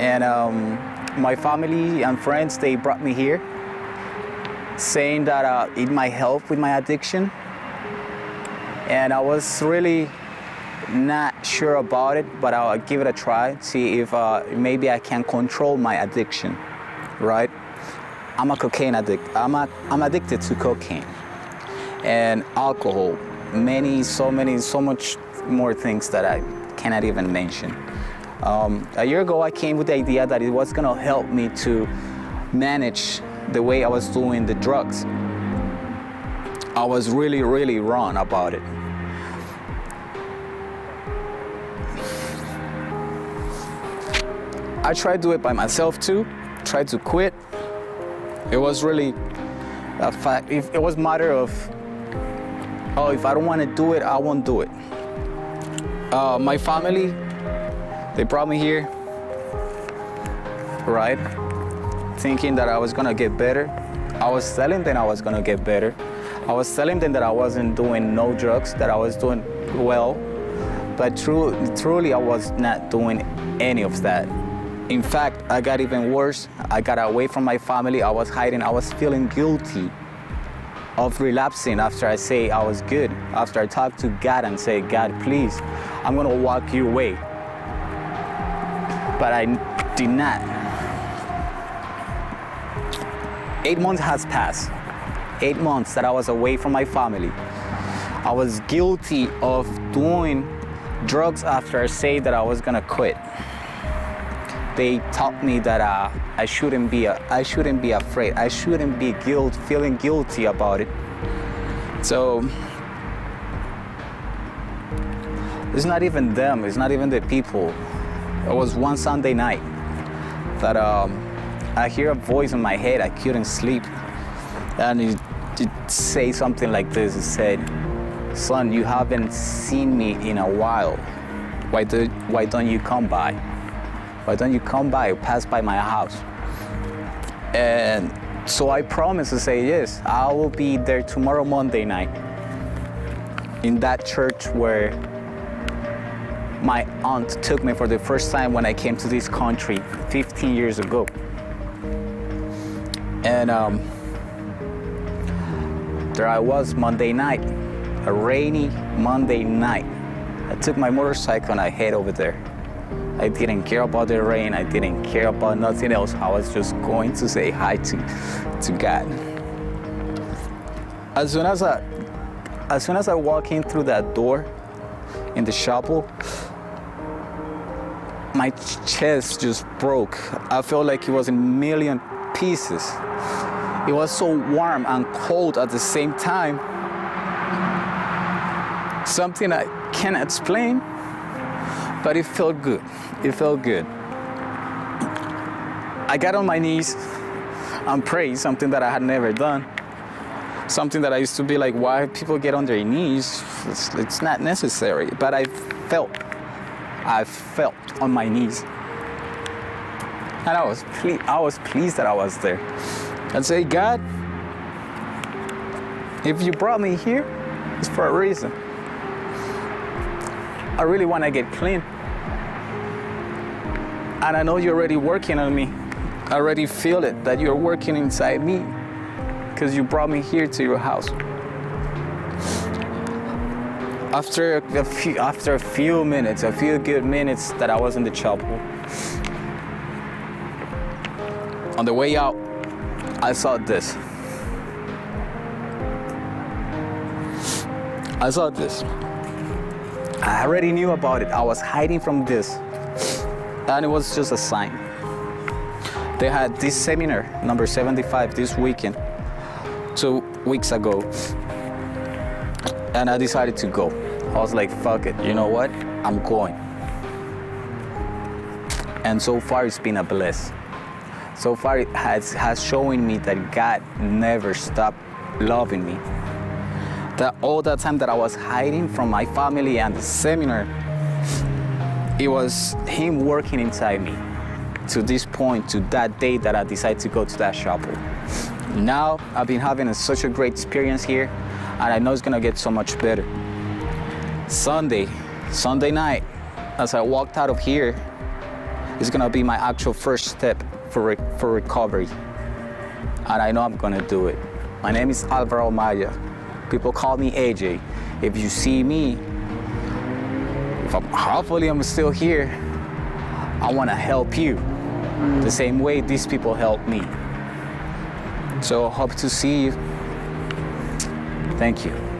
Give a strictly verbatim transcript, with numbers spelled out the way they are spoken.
And um, my family and friends, they brought me here, saying that uh, it might help with my addiction. And I was really not sure about it, but I'll give it a try, see if uh, maybe I can control my addiction, right? I'm a cocaine addict. I'm, a, I'm addicted to cocaine and alcohol, many, so many, so much more things that I cannot even mention. Um, a year ago, I came with the idea that it was gonna help me to manage the way I was doing the drugs. I was really, really wrong about it. I tried to do it by myself too, tried to quit. It was really a fact, it was a matter of, oh, if I don't want to do it, I won't do it. Uh, my family, they brought me here, right? Thinking that I was gonna get better. I was telling them I was gonna get better. I was telling them that I wasn't doing no drugs, that I was doing well. But true, truly, I was not doing any of that. In fact, I got even worse. I got away from my family. I was hiding. I was feeling guilty of relapsing after I say I was good, after I talked to God and say, God, please, I'm gonna walk your way. But I did not. Eight months has passed. Eight months that I was away from my family. I was guilty of doing drugs after I said that I was gonna quit. They taught me that uh, I shouldn't be a, I shouldn't be afraid. I shouldn't be guilt, feeling guilty about it. So it's not even them. It's not even the people. It was one Sunday night that um, I hear a voice in my head. I couldn't sleep, and it, it say something like this. It said, "Son, you haven't seen me in a while. Why do why don't you come by? Why don't you come by, pass by my house?" And so I promised to say, yes, I will be there tomorrow, Monday night, in that church where my aunt took me for the first time when I came to this country fifteen years ago. And um, there I was Monday night, a rainy Monday night. I took my motorcycle and I head over there. I didn't care about the rain. I didn't care about nothing else. I was just going to say hi to, to God. As soon as I, as soon as I walk in through that door in the chapel, my chest just broke. I felt like it was in a million pieces. It was so warm and cold at the same time. Something I can't explain, but it felt good. It felt good. I got on my knees and prayed, something that I had never done. Something that I used to be like, why people get on their knees? It's, it's not necessary. But I felt, I felt on my knees. And I was, ple I was pleased that I was there. I'd say, God, if you brought me here, it's for a reason. I really want to get clean. And I know you're already working on me. I already feel it, that you're working inside me, because you brought me here to your house. After a few, after a few minutes, a few good minutes that I was in the chapel, on the way out, I saw this. I saw this. I already knew about it. I was hiding from this. And it was just a sign. They had this seminar, number seventy-five, this weekend, two weeks ago. And I decided to go. I was like, fuck it, you know what? I'm going. And so far, it's been a bliss. So far, it has, has shown me that God never stopped loving me. That all that time that I was hiding from my family and the seminar, it was Him working inside me to this point, to that day that I decided to go to that chapel. Now, I've been having a, such a great experience here, and I know it's gonna get so much better. Sunday, Sunday night, as I walked out of here, It's gonna be my actual first step for, re for recovery. And I know I'm gonna do it. My name is Alvaro Maya. People call me A J. If you see me, if I'm, hopefully I'm still here, I wanna help you the same way these people helped me. So hope to see you. Thank you.